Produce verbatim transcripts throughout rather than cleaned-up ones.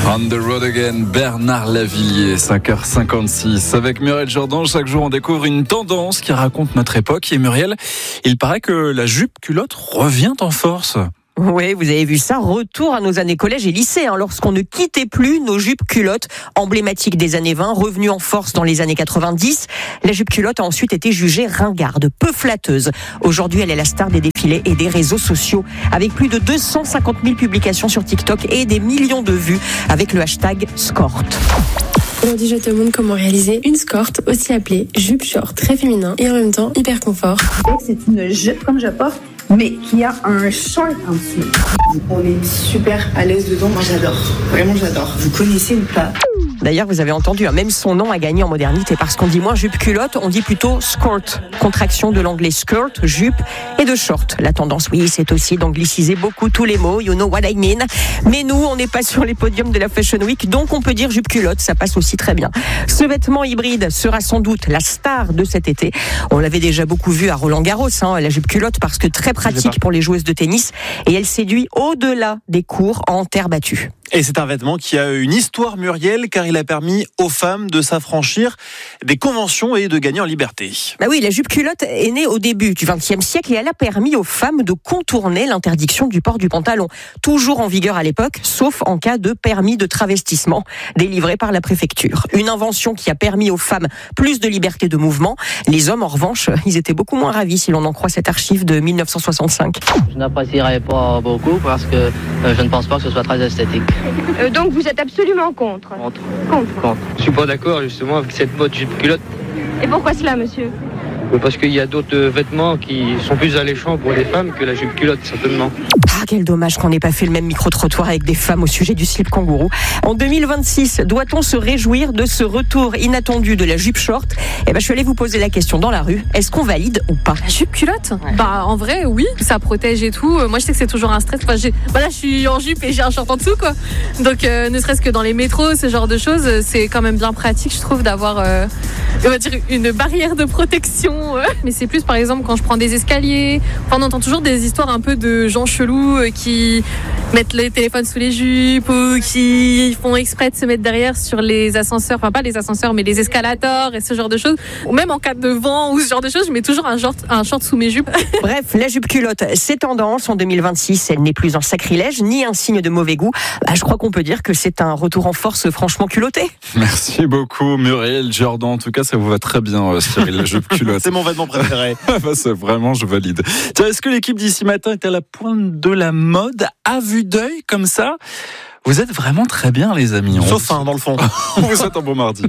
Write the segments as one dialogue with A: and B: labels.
A: On the road again, Bernard Lavilliers, cinq heures cinquante-six. Avec Muriel Jourdan, chaque jour on découvre une tendance qui raconte notre époque. Et Muriel, il paraît que la jupe culotte revient en force.
B: Oui, vous avez vu ça, retour à nos années collège et lycée, hein, lorsqu'on ne quittait plus nos jupes culottes emblématiques des années vingt, revenues en force dans les années quatre-vingt-dix. La jupe culotte a ensuite été jugée ringarde, peu flatteuse. Aujourd'hui, elle est la star des défilés et des réseaux sociaux, avec plus de deux cent cinquante mille publications sur TikTok et des millions de vues avec le hashtag Skort.
C: Aujourd'hui, je te montre comment réaliser une skort, aussi appelée jupe short, très féminin et en même temps hyper confort.
D: C'est une jupe comme je porte, mais qui a un short en dessous.
E: On est super à l'aise dedans, moi j'adore, vraiment j'adore. Vous connaissez ou pas ?
B: D'ailleurs, vous avez entendu, même son nom a gagné en modernité parce qu'on dit moins jupe culotte, on dit plutôt skort, contraction de l'anglais skirt, jupe et de short. La tendance, oui, c'est aussi d'angliciser beaucoup tous les mots, you know what I mean. Mais nous, on n'est pas sur les podiums de la Fashion Week, donc on peut dire jupe culotte, ça passe aussi très bien. Ce vêtement hybride sera sans doute la star de cet été. On l'avait déjà beaucoup vu à Roland-Garros, hein, la jupe culotte, parce que très pratique pour les joueuses de tennis et elle séduit au-delà des cours en terre battue.
F: Et c'est un vêtement qui a une histoire, Muriel, car il a permis aux femmes de s'affranchir des conventions et de gagner en liberté.
B: Bah oui, la jupe culotte est née au début du vingtième siècle et elle a permis aux femmes de contourner l'interdiction du port du pantalon. Toujours en vigueur à l'époque, sauf en cas de permis de travestissement délivré par la préfecture. Une invention qui a permis aux femmes plus de liberté de mouvement. Les hommes, en revanche, ils étaient beaucoup moins ravis si l'on en croit cette archive de dix-neuf cent soixante-cinq.
G: Je n'apprécierais pas beaucoup parce que euh, je ne pense pas que ce soit très esthétique.
H: Euh, donc vous êtes absolument contre.
G: Contre.
H: Contre.
G: Contre.
I: Je suis pas d'accord justement avec cette mode jupe culotte.
H: Et pourquoi cela, monsieur ?
I: Parce qu'il y a d'autres vêtements qui sont plus alléchants pour les femmes que la jupe culotte, certainement.
B: Ah, quel dommage qu'on n'ait pas fait le même micro-trottoir avec des femmes au sujet du slip kangourou. En deux mille vingt-six, doit-on se réjouir de ce retour inattendu de la jupe short ? Eh ben, je suis allée vous poser la question dans la rue. Est-ce qu'on valide ou pas ?
J: La jupe culotte ?
B: Ouais.
J: Bah, en vrai, oui. Ça protège et tout. Moi, je sais que c'est toujours un stress. Enfin, j'ai... Bah, là, je suis en jupe et j'ai un short en dessous, quoi. Donc, euh, ne serait-ce que dans les métros, ce genre de choses, c'est quand même bien pratique, je trouve, d'avoir, euh, on va dire, une barrière de protection. Euh. Mais c'est plus, par exemple, quand je prends des escaliers. Enfin, on entend toujours des histoires un peu de gens chelous euh, qui mettent les téléphones sous les jupes ou qui font exprès de se mettre derrière sur les ascenseurs. Enfin, pas les ascenseurs, mais les escalators et ce genre de choses. Ou même en cas de vent ou ce genre de choses, je mets toujours un short, un short sous mes jupes.
B: Bref, la jupe culotte, c'est tendance. En deux mille vingt-six, elle n'est plus un sacrilège ni un signe de mauvais goût. Bah, je crois qu'on peut dire que c'est un retour en force franchement culotté.
A: Merci beaucoup, Muriel Jourdan. En tout cas, ça vous va très bien, Cyril, la jupe culotte.
F: C'est mon vêtement préféré.
A: Bah, c'est vraiment, je valide. Tiens, est-ce que l'équipe d'ici matin est à la pointe de la mode, à vue d'œil, comme ça ? Vous êtes vraiment très bien, les amis. On
F: Sauf un, dans le fond.
A: On vous souhaite un bon mardi.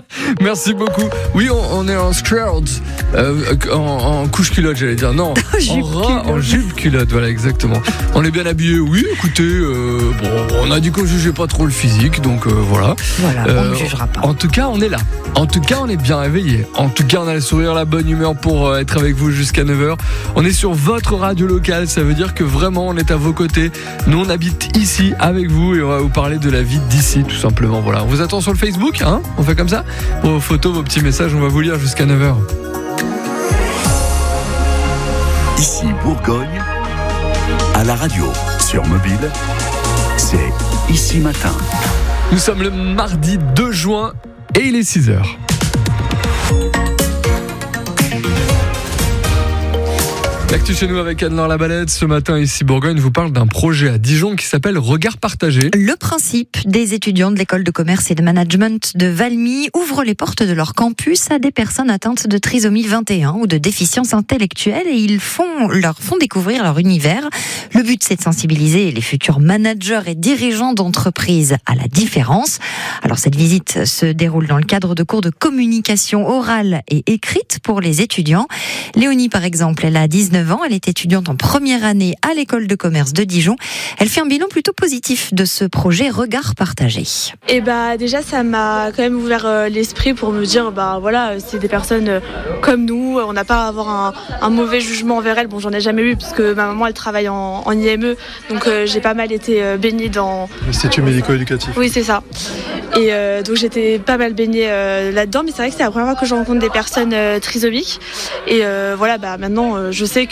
K: Merci beaucoup. Oui, on, on est en skirt, euh, en, en couche culotte, j'allais dire. Non, en, ras, en jupe culotte, voilà, exactement. On est bien habillés. Oui, écoutez, euh, bon, on a dit qu'on jugeait pas trop le physique, donc euh, voilà.
B: Voilà,
K: Euh,
B: on ne jugera pas.
K: En tout cas, on est là. En tout cas, on est bien réveillés. En tout cas, on a le sourire, la bonne humeur pour euh, être avec vous jusqu'à neuf heures. On est sur votre radio locale. Ça veut dire que vraiment, on est à vos côtés. Nous, on habite ici avec vous et on va vous parler de la vie d'ici, tout simplement. Voilà. On vous attend sur le Facebook, hein ? On fait comme ça ? Vos photos, vos petits messages, on va vous lire jusqu'à neuf heures.
L: Ici Bourgogne, à la radio, sur mobile, c'est Ici Matin.
K: Nous sommes le mardi deux juin et il est six heures. L'actu chez nous avec Anne-Laure Labalette. Ce matin, ici Bourgogne, vous parle d'un projet à Dijon qui s'appelle Regard partagé.
M: Le principe des étudiants de l'école de commerce et de management de Valmy ouvre les portes de leur campus à des personnes atteintes de trisomie vingt et un ou de déficience intellectuelle et ils font, leur font découvrir leur univers. Le but, c'est de sensibiliser les futurs managers et dirigeants d'entreprises à la différence. Alors, cette visite se déroule dans le cadre de cours de communication orale et écrite pour les étudiants. Léonie, par exemple, elle a dix-neuf ans, elle est étudiante en première année à l'école de commerce de Dijon. Elle fait un bilan plutôt positif de ce projet Regard partagé.
N: Et bah déjà ça m'a quand même ouvert euh, l'esprit pour me dire bah voilà c'est des personnes euh, comme nous, on n'a pas à avoir un, un mauvais jugement envers elles. Bon j'en ai jamais eu puisque ma maman elle travaille en, en I M E donc euh, j'ai pas mal été euh, baignée dans
O: l'Institut médico-éducatif.
N: Oui c'est ça. Et euh, donc j'étais pas mal baignée euh, là-dedans mais c'est vrai que c'est la première fois que je rencontre des personnes euh, trisomiques et euh, voilà bah maintenant euh, je sais que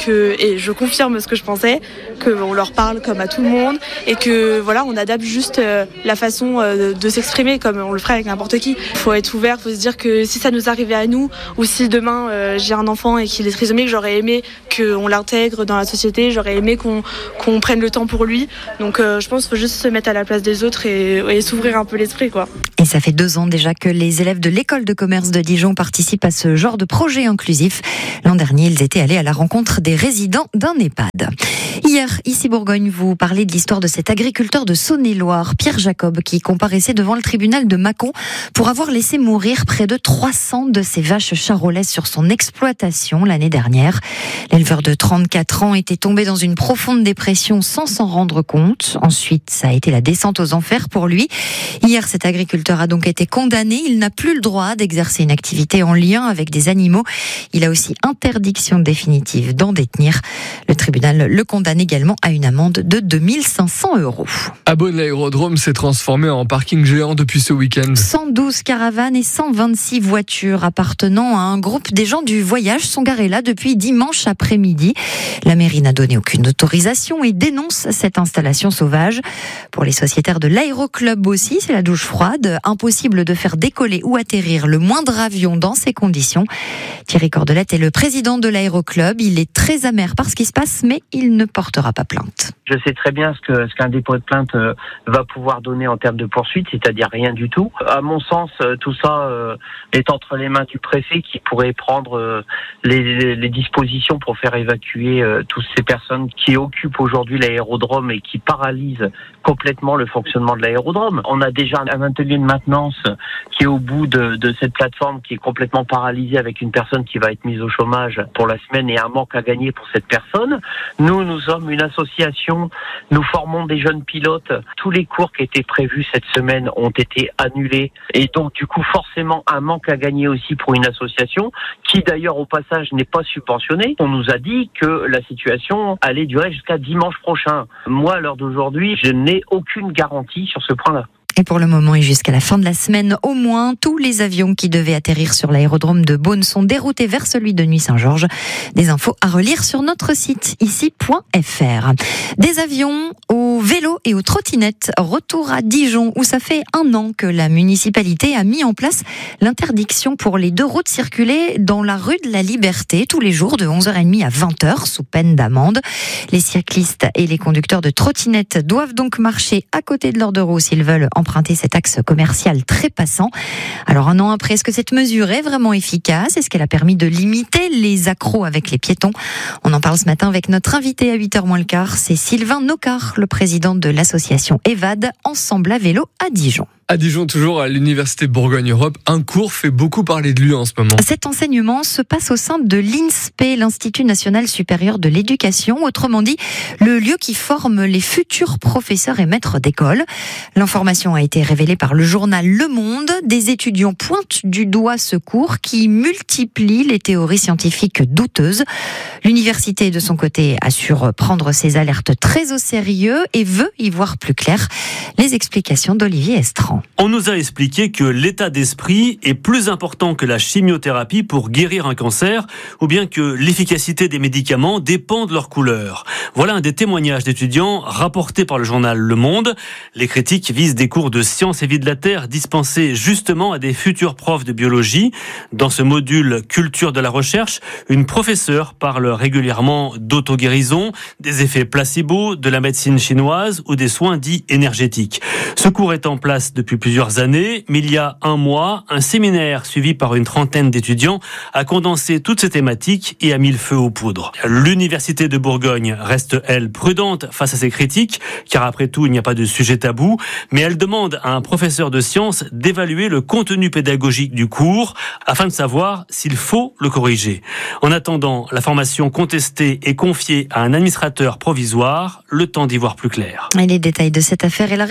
N: que, et je confirme ce que je pensais, qu'on leur parle comme à tout le monde et que voilà, on adapte juste euh, la façon euh, de s'exprimer comme on le ferait avec n'importe qui. Il faut être ouvert, il faut se dire que si ça nous arrivait à nous ou si demain euh, j'ai un enfant et qu'il est trisomique, j'aurais aimé qu'on l'intègre dans la société, j'aurais aimé qu'on, qu'on prenne le temps pour lui. Donc euh, je pense qu'il faut juste se mettre à la place des autres et, et s'ouvrir un peu l'esprit, quoi.
M: Et ça fait deux ans déjà que les élèves de l'école de commerce de Dijon participent à ce genre de projet inclusif. L'an dernier, ils étaient allés à la rencontre des résidents d'un EHPAD. Hier, ici Bourgogne, vous parlez de l'histoire de cet agriculteur de Saône-et-Loire, Pierre Jacob, qui comparaissait devant le tribunal de Mâcon pour avoir laissé mourir près de trois cents de ses vaches charolaises sur son exploitation l'année dernière. L'éleveur de trente-quatre ans était tombé dans une profonde dépression sans s'en rendre compte. Ensuite, ça a été la descente aux enfers pour lui. Hier, cet agriculteur a donc été condamné. Il n'a plus le droit d'exercer une activité en lien avec des animaux. Il a aussi interdiction définitive d'en détenir. Le tribunal le condamne également à une amende de deux mille cinq cents euros.
K: À Beaune, l'aérodrome s'est transformé en parking géant depuis ce week-end.
M: cent douze caravanes et cent vingt-six voitures appartenant à un groupe des gens du voyage sont garées là depuis dimanche après-midi. La mairie n'a donné aucune autorisation et dénonce cette installation sauvage. Pour les sociétaires de l'aéroclub aussi, c'est la douche froide. Impossible de faire décoller ou atterrir le moindre avion dans ces conditions. Thierry Cordelette est le président de l'aéroclub. Il est très amer par ce qui se passe, mais il ne portera pas plainte.
O: Je sais très bien ce que ce qu'un dépôt de plainte euh, va pouvoir donner en termes de poursuite, c'est-à-dire rien du tout. À mon sens, euh, tout ça euh, est entre les mains du préfet qui pourrait prendre euh, les, les, les dispositions pour faire évacuer euh, toutes ces personnes qui occupent aujourd'hui l'aérodrome et qui paralysent complètement le fonctionnement de l'aérodrome. On a déjà un atelier de maintenance qui est au bout de, de cette plateforme qui est complètement paralysée avec une personne qui va être mise au chômage pour la semaine et un manque à gagner pour cette personne. Nous, nous sommes une association, nous formons des jeunes pilotes. Tous les cours qui étaient prévus cette semaine ont été annulés et donc du coup forcément un manque à gagner aussi pour une association qui d'ailleurs au passage n'est pas subventionnée. On nous a dit que la situation allait durer jusqu'à dimanche prochain. Moi, à l'heure d'aujourd'hui, je n'ai aucune garantie sur ce point-là.
M: Et pour le moment et jusqu'à la fin de la semaine, au moins, tous les avions qui devaient atterrir sur l'aérodrome de Beaune sont déroutés vers celui de Nuit-Saint-Georges. Des infos à relire sur notre site ici point f r. Des avions au vélo et aux trottinettes. Retour à Dijon où ça fait un an que la municipalité a mis en place l'interdiction pour les deux roues de circuler dans la rue de la Liberté tous les jours de onze heures trente à vingt heures sous peine d'amende. Les cyclistes et les conducteurs de trottinettes doivent donc marcher à côté de leurs deux roues s'ils veulent emprunter cet axe commercial très passant. Alors un an après, est-ce que cette mesure est vraiment efficace ? Est-ce qu'elle a permis de limiter les accros avec les piétons ? On en parle ce matin avec notre invité à huit heures moins le quart, c'est Sylvain Nocard, le président de l'association EVAD, Ensemble à vélo à Dijon.
K: À Dijon, toujours à l'Université Bourgogne-Europe, un cours fait beaucoup parler de lui en ce moment.
M: Cet enseignement se passe au sein de l'I N S P E, l'Institut National Supérieur de l'Éducation, autrement dit, le lieu qui forme les futurs professeurs et maîtres d'école. L'information a été révélée par le journal Le Monde. Des étudiants pointent du doigt ce cours qui multiplie les théories scientifiques douteuses. L'université, de son côté, assure prendre ses alertes très au sérieux et veut y voir plus clair. Les explications d'Olivier Estran.
P: On nous a expliqué que l'état d'esprit est plus important que la chimiothérapie pour guérir un cancer, ou bien que l'efficacité des médicaments dépend de leur couleur. Voilà un des témoignages d'étudiants rapportés par le journal Le Monde. Les critiques visent des cours de sciences et vie de la Terre dispensés justement à des futurs profs de biologie. Dans ce module Culture de la recherche, une professeure parle régulièrement d'auto-guérison, des effets placebo, de la médecine chinoise ou des soins dits énergétiques. Ce cours est en place depuis plusieurs années, mais il y a un mois, un séminaire suivi par une trentaine d'étudiants a condensé toutes ces thématiques et a mis le feu aux poudres. L'Université de Bourgogne reste, elle, prudente face à ces critiques, car après tout, il n'y a pas de sujet tabou, mais elle demande à un professeur de sciences d'évaluer le contenu pédagogique du cours afin de savoir s'il faut le corriger. En attendant, la formation contestée est confiée à un administrateur provisoire, le temps d'y voir plus clair.
M: Et les détails de cette affaire et la réponse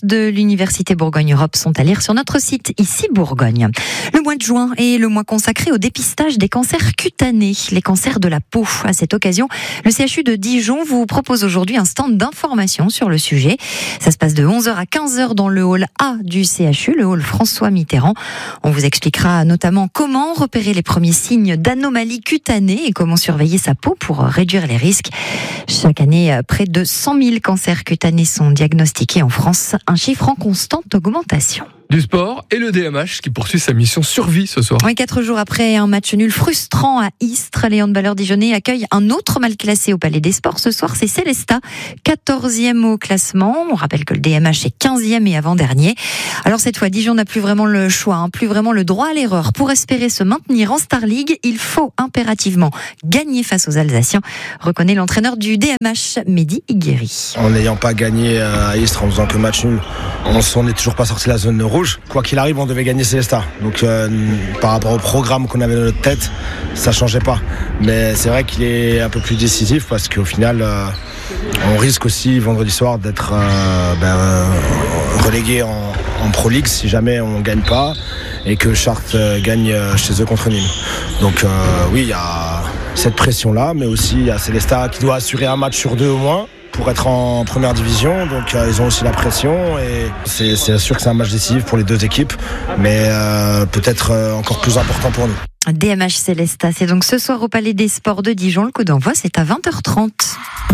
M: de l'Université Bourgogne-Europe sont à lire sur notre site Ici Bourgogne. Le mois de juin est le mois consacré au dépistage des cancers cutanés, les cancers de la peau. À cette occasion, le C H U de Dijon vous propose aujourd'hui un stand d'information sur le sujet. Ça se passe de onze heures à quinze heures dans le hall A du C H U, le hall François Mitterrand. On vous expliquera notamment comment repérer les premiers signes d'anomalies cutanées et comment surveiller sa peau pour réduire les risques. Chaque année, près de cent mille cancers cutanés sont diagnostiqués en France, un chiffre en constante augmentation.
K: Du sport et le D M H qui poursuit sa mission survie ce soir.
M: Oui, quatre jours après un match nul frustrant à Istres, les handballeurs dijonnais accueillent un autre mal classé au Palais des Sports. Ce soir, c'est Célestat, quatorzième au classement. On rappelle que le D M H est quinzième et avant-dernier. Alors cette fois, Dijon n'a plus vraiment le choix, hein, plus vraiment le droit à l'erreur. Pour espérer se maintenir en Star League, il faut impérativement gagner face aux Alsaciens, reconnaît l'entraîneur du D M H, Mehdi Iguéry.
Q: En n'ayant pas gagné à Istres, en faisant un peu match nul, on n'est toujours pas sorti de la zone rouge. Quoi qu'il arrive, on devait gagner Célestat. Donc euh, par rapport au programme qu'on avait dans notre tête, ça changeait pas. Mais c'est vrai qu'il est un peu plus décisif parce qu'au final, euh, on risque aussi vendredi soir d'être euh, ben, euh, relégué en, en Pro League si jamais on gagne pas et que Chartres euh, gagne chez eux contre Nîmes. Donc euh, oui, il y a cette pression-là, mais aussi il y a Célestat qui doit assurer un match sur deux au moins pour être en première division, donc euh, ils ont aussi la pression et c'est, c'est sûr que c'est un match décisif pour les deux équipes, mais euh, peut-être euh, encore plus important pour nous.
M: D M H Célestat, c'est donc ce soir au Palais des Sports de Dijon. Le coup d'envoi, c'est à vingt heures trente.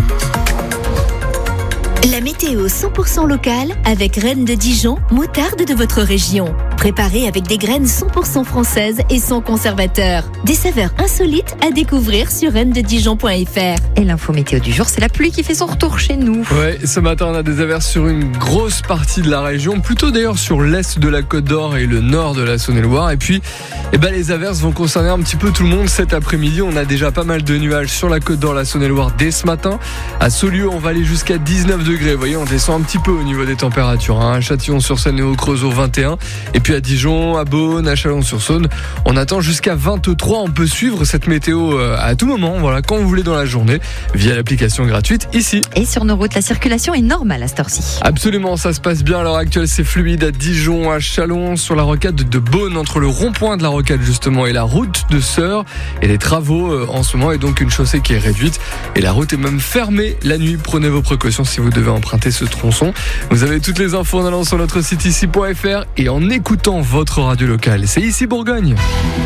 R: La météo cent pour cent locale avec Rennes de Dijon, moutarde de votre région. Préparée avec des graines cent pour cent françaises et sans conservateur. Des saveurs insolites à découvrir sur rennes de dijon point f r.
M: Et l'info météo du jour, c'est la pluie qui fait son retour chez nous.
K: Ouais, ce matin, on a des averses sur une grosse partie de la région, plutôt d'ailleurs sur l'est de la Côte d'Or et le nord de la Saône-et-Loire. Et puis, eh ben, les averses vont concerner un petit peu tout le monde cet après-midi. On a déjà pas mal de nuages sur la Côte d'Or, la Saône-et-Loire dès ce matin. À Saulieu, on va aller jusqu'à dix-neuf degrés. Vous voyez, on descend un petit peu au niveau des températures. Hein. Châtillon-sur-Saône et au Creusot vingt et un. Et puis à Dijon, à Beaune, à Chalon-sur-Saône, on attend jusqu'à vingt-trois. On peut suivre cette météo à tout moment, voilà, quand vous voulez dans la journée, via l'application gratuite ici.
M: Et sur nos routes, la circulation est normale à cette heure-ci.
K: Absolument, ça se passe bien à l'heure actuelle. C'est fluide à Dijon, à Chalon, sur la rocade de Beaune, entre le rond-point de la rocade justement et la route de Sœurs. Et les travaux en ce moment et donc une chaussée qui est réduite. Et la route est même fermée la nuit. Prenez vos précautions si vous devez emprunter ce tronçon. Vous avez toutes les infos en allant sur notre site ici point f r et en écoutant votre radio locale. C'est Ici Bourgogne.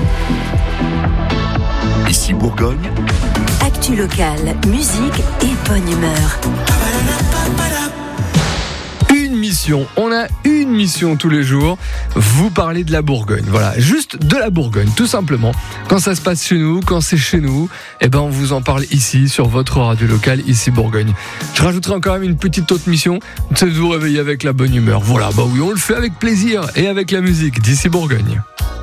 L: Ici Bourgogne.
R: Actu locale, musique et bonne humeur.
K: Une mission, on a une mission tous les jours, vous parlez de la Bourgogne, voilà, juste de la Bourgogne, tout simplement. Quand ça se passe chez nous, quand c'est chez nous, eh ben on vous en parle ici, sur votre radio locale, Ici Bourgogne. Je rajouterai encore même une petite autre mission, c'est de vous réveiller avec la bonne humeur. Voilà, bah oui, on le fait avec plaisir et avec la musique d'Ici Bourgogne.